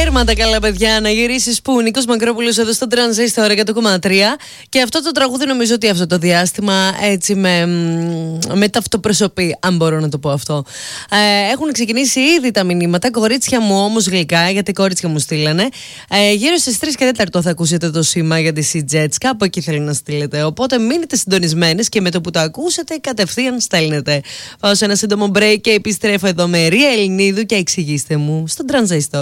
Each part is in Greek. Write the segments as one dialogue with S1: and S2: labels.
S1: Τέρμα τα καλά παιδιά, να γυρίσεις που Νίκος Μακρόπουλος εδώ στο Τρανζίστορ 100,3. Και αυτό το τραγούδι νομίζω ότι αυτό το διάστημα έτσι με ταυτοπροσωπεί, αν μπορώ να το πω αυτό. Έχουν ξεκινήσει ήδη τα μηνύματα, κορίτσια μου όμως γλυκά, γιατί κορίτσια μου στείλανε. Γύρω στις 3 και 4 θα ακούσετε το σήμα για τη Sea-Jets, κάπου εκεί θέλω να στείλετε. Οπότε μείνετε συντονισμένες και με το που το ακούσετε κατευθείαν στέλνετε. Πάω σε ένα σύντομο break και επιστρέφω εδώ με Ρία Ελληνίδου και εξηγήστε μου στον Τρανζίστορ.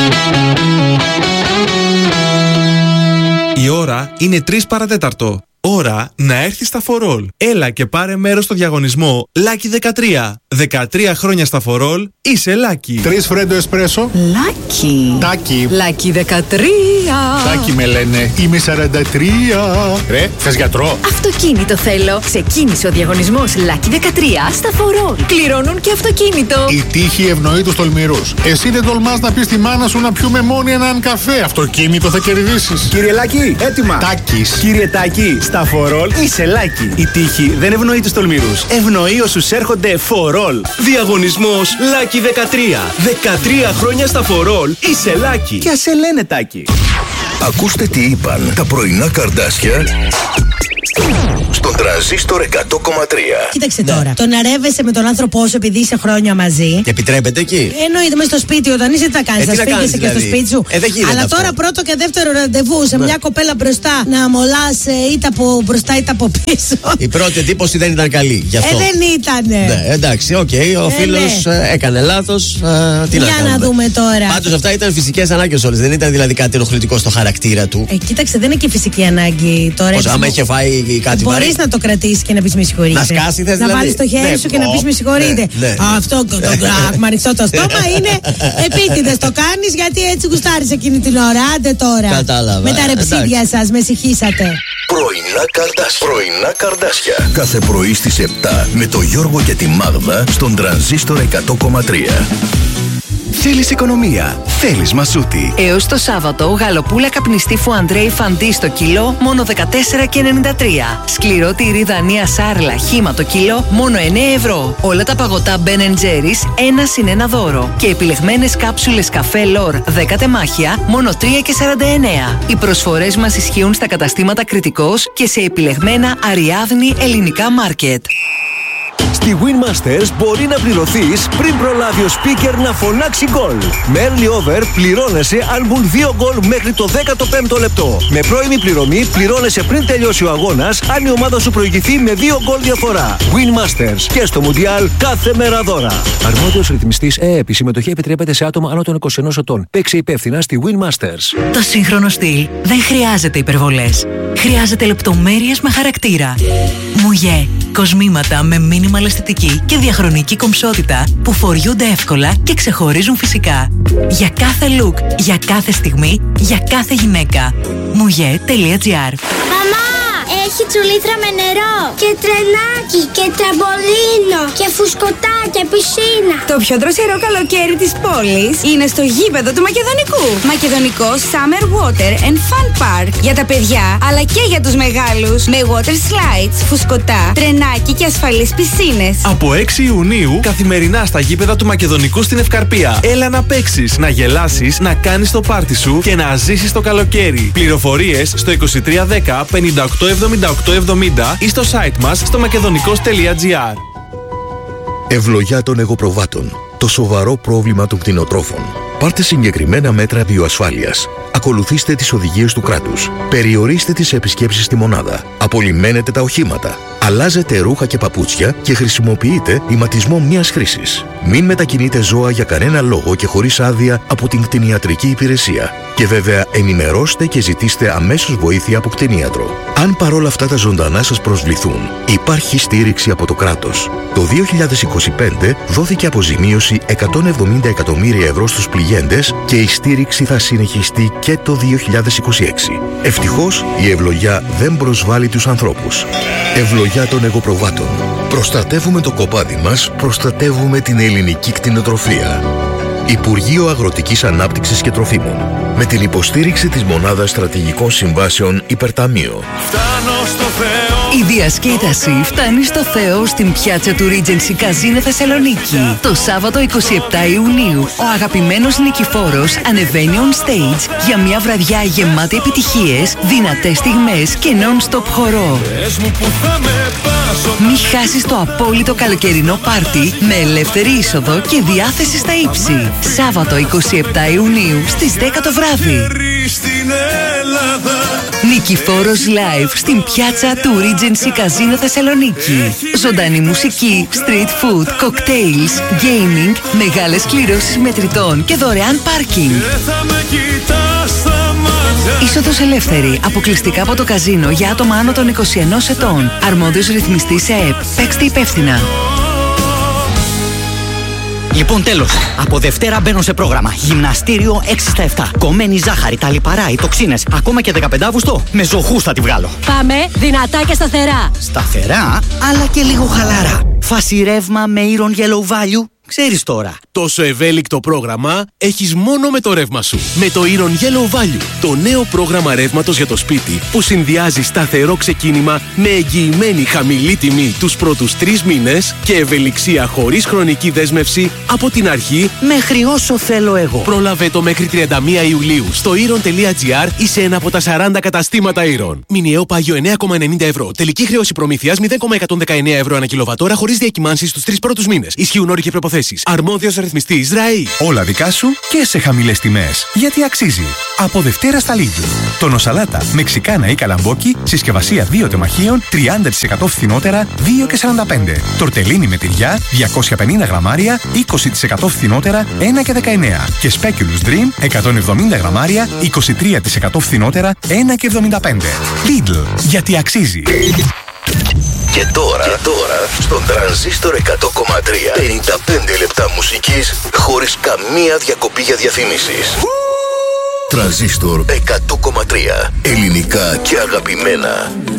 S2: Η ώρα είναι 3 παρατέταρτο. Ώρα να έρθεις στα For All. Έλα και πάρε μέρος στο διαγωνισμό Lucky 13. 13 χρόνια στα For All, είσαι Lucky.
S3: 3 φρέντο εσπρέσο.
S4: Lucky.
S3: Τάκι.
S4: Lucky 13.
S3: Τάκι με λένε. Είμαι 43. Ρε, θες γιατρό?
S4: Αυτοκίνητο θέλω. Ξεκίνησε ο διαγωνισμός Lucky 13 στα For All. Κληρώνουν και αυτοκίνητο.
S3: Η τύχη ευνοεί τους τολμηρούς. Εσύ δεν τολμάς να πεις στη μάνα σου να πιούμε μόνοι έναν καφέ. Αυτοκίνητο θα κερδίσεις.
S5: Κύριε Λάκη, έτοιμα.
S3: Τάκης.
S5: Κύριε Τάκη, στα For All είσαι Λάκη. Η τύχη δεν ευνοεί τους τολμηρούς. Ευνοεί όσους έρχονται For All. Διαγωνισμός Lucky 13. 13 χρόνια στα For All είσαι Λάκη. Και ας σε λένε Τάκη.
S6: Ακούστε τι είπαν τα πρωινά καρδάσια στον Τρανζίστορ 100,3.
S7: Κοίταξε τώρα. Το να ρεύεσαι με τον άνθρωπό σου επειδή είσαι χρόνια μαζί.
S8: Και επιτρέπεται εκεί.
S7: Εννοείται, μες στο σπίτι, όταν είσαι τι θα κάνεις. Θα σφίγγεσαι και στο σπίτι σου. Αλλά τώρα πρώτο και δεύτερο ραντεβού σε μια κοπέλα μπροστά να μολάς είτε από μπροστά είτε από πίσω.
S8: Η πρώτη εντύπωση δεν ήταν καλή. Γι' αυτό.
S7: Δεν ήτανε.
S8: Ναι, εντάξει, οκ. Ο φίλος έκανε λάθος. Τι να κάνουμε.
S7: Για να δούμε τώρα.
S8: Πάντως αυτά ήταν φυσικές ανάγκες όλες. Δεν ήταν δηλαδή κάτι ενοχλητικό στο χαρακτήρα του.
S7: Κοίταξε, δεν είναι και φυσική ανάγκη τώρα.
S8: Πώς, άμα είχε φάει κάτι βαρύ.
S7: Μπορείς να το κρατήσεις και να πεις με συγχωρείτε.
S8: Να σκάσει, θες
S7: να
S8: δηλαδή.
S7: βάλεις το χέρι σου και να πεις με συγχωρείτε. Αυτό το γκράκμα ανοιχτό το στόμα είναι επίτηδες. Το κάνεις γιατί έτσι γουστάρεις εκείνη την ώρα. Άντε τώρα.
S8: Κατάλαβα.
S7: Με τα ρεψίδια σας, με συγχύσατε.
S6: Πρωινά καρδάσια. Κάθε πρωί στις 7 με το Γιώργο και τη Μάγδα στον Τρανζίστορ 100,3.
S9: Θέλεις οικονομία, θέλεις μασούτη.
S4: Έως το Σάββατο, γαλοπούλα καπνιστή Φουαντρέι φαντί στο κιλό, μόνο 14,93. Σκληρό τυρί Δανία Σάρλα, χύμα το κιλό, μόνο 9 ευρώ. Όλα τα παγωτά Ben Jerry's, 1 συν 1 δώρο. Και επιλεγμένες κάψουλες καφέ Λορ 10 τεμάχια, μόνο 3,49. Οι προσφορές μας ισχύουν στα καταστήματα Κρητικός και σε επιλεγμένα Αριάδνη ελληνικά μάρκετ.
S9: Στη Winmasters μπορεί να πληρωθείς πριν προλάβει ο speaker να φωνάξει γκολ. Με early over πληρώνεσαι αν μπουν 2 γκολ μέχρι το 15ο λεπτό. Με πρώιμη πληρωμή πληρώνεσαι πριν τελειώσει ο αγώνας αν η ομάδα σου προηγηθεί με 2 γκολ διαφορά. Winmasters και στο Μουντιάλ κάθε μέρα δώρα. Αρμόδιος ρυθμιστής ΕΕΠ. Η συμμετοχή επιτρέπεται σε άτομα άνω των 21 ετών. Παίξε υπεύθυνα στη Winmasters.
S4: Το σύγχρονο στυλ δεν χρειάζεται υπερβολές. Χρειάζεται λεπτομέρειες με χαρακτήρα. Μουγέ. Κοσμήματα με μίνιμαλ αισθητική και διαχρονική κομψότητα που φοριούνται εύκολα και ξεχωρίζουν φυσικά. Για κάθε look, για κάθε στιγμή, για κάθε γυναίκα. Muge.gr.
S10: Μαμά, έχει τσουλήθρα με νερό και τρενάκι και τραμπολίνο και φουσκωτά και πισίνα.
S11: Το πιο δροσερό καλοκαίρι της πόλης είναι στο γήπεδο του Μακεδονικού. Μακεδονικό Summer Water and Fun Park. Για τα παιδιά αλλά και για τους μεγάλους. Με water slides, φουσκωτά, τρενάκι και ασφαλείς πισίνες.
S2: Από 6 Ιουνίου καθημερινά στα γήπεδα του Μακεδονικού στην Ευκαρπία. Έλα να παίξεις, να γελάσεις, να κάνεις το πάρτι σου και να ζήσεις το καλοκαίρι. Πληροφορίες στο 2310 58 7870 ή στο site μας στο makedonico's.gr.
S6: Ευλογιά των εγωπροβάτων. Το σοβαρό πρόβλημα των κτηνοτρόφων. Πάρτε συγκεκριμένα μέτρα βιοασφάλειας. Ακολουθήστε τις οδηγίες του κράτους. Περιορίστε τις επισκέψεις στη μονάδα. Απολυμμένετε τα οχήματα. Αλλάζετε ρούχα και παπούτσια και χρησιμοποιείτε ηματισμό μιας χρήσης. Μην μετακινείτε ζώα για κανένα λόγο και χωρίς άδεια από την κτηνιατρική υπηρεσία. Και βέβαια ενημερώστε και ζητήστε αμέσως βοήθεια από κτηνίατρο. Αν παρόλα αυτά τα ζωντανά σας προσβληθούν, υπάρχει στήριξη από το κράτος. Το 2025 δόθηκε αποζημίωση 170 εκατομμύρια ευρώ στους πληγέντες και η στήριξη θα συνεχιστεί και το 2026. Ευτυχώς η ευλογιά δεν προσβάλλει τους ανθρώπους. Ευλογιά των εγωπροβάτων. Προστατεύουμε το κοπάδι μας, προστατεύουμε την ελληνική κτηνοτροφία. Υπουργείο Αγροτικής Ανάπτυξης και Τροφίμων. Με την υποστήριξη της Μονάδας Στρατηγικών Συμβάσεων Υπερταμείο.
S4: Η διασκέδαση φτάνει στο Θεό στην πιάτσα του Regency Casino Θεσσαλονίκη. Το Σάββατο 27 Ιουνίου, ο αγαπημένος Νικηφόρος ανεβαίνει on stage για μια βραδιά γεμάτη επιτυχίες, δυνατές στιγμές και non-stop χορό. Μη χάσεις το απόλυτο καλοκαιρινό πάρτι με ελεύθερη είσοδο και διάθεση στα ύψη. Σάββατο 27 Ιουνίου στις 10 το βράδυ. Νικηφόρος live στην πιάτσα του Regency Casino Θεσσαλονίκη. Ζωντανή μουσική, street food, cocktails, gaming, μεγάλες κληρώσεις μετρητών και δωρεάν πάρκινγκ. Είσοδος ελεύθερη, αποκλειστικά από το καζίνο για άτομα άνω των 21 ετών. Αρμόδιος ρυθμιστής ΕΕΠ. Παίξτε υπεύθυνα.
S12: Λοιπόν, τέλος. Από Δευτέρα μπαίνω σε πρόγραμμα. Γυμναστήριο 6 στα 7. Κομμένη ζάχαρη, τα λιπαρά, οι τοξίνες. Ακόμα και 15 Αύγουστο με ζωχούς θα τη βγάλω.
S13: Πάμε δυνατά και σταθερά.
S12: Σταθερά, αλλά και λίγο χαλαρά. Φάση ρεύμα με Iron Yellow Value. Ξέρεις τώρα.
S14: Τόσο ευέλικτο πρόγραμμα έχεις μόνο με το ρεύμα σου. Με το Iron Yellow Value, το νέο πρόγραμμα ρεύματος για το σπίτι που συνδυάζει σταθερό ξεκίνημα με εγγυημένη χαμηλή τιμή τους πρώτους 3 μήνες και ευελιξία χωρίς χρονική δέσμευση από την αρχή
S12: μέχρι όσο θέλω εγώ.
S14: Πρόλαβε το μέχρι 31 Ιουλίου στο iron.gr ή σε ένα από τα 40 καταστήματα Iron. Μηνιαίο πάγιο 9,90 ευρώ. Τελική χρέωση προμήθειας 0,119 ευρώ ανά κιλοβατόρα χωρίς διακυμάνσεις στους 3 πρώτους μήνες. Ισχύουν όροι και προϋποθέσεις. Αρμόδιος ρυθμιστής ΡΑΗ.
S15: Όλα δικά σου και σε χαμηλές τιμές. Γιατί αξίζει. Από Δευτέρα στα Lidl. Τονοσαλάτα, μεξικάνα ή καλαμπόκι, συσκευασία 2 τεμαχίων, 30% φθηνότερα, 2,45. Τορτελίνι με τυριά, 250 γραμμάρια, 20% φθηνότερα, 1,19. Και Speculous Dream, 170 γραμμάρια, 23% φθηνότερα, 1,75. Lidl. Γιατί αξίζει.
S6: Και τώρα, στον Τρανζίστορ 100,3 55 λεπτά μουσικής χωρίς καμία διακοπή για διαφήμισεις. Τρανζίστορ 100,3 ελληνικά και αγαπημένα.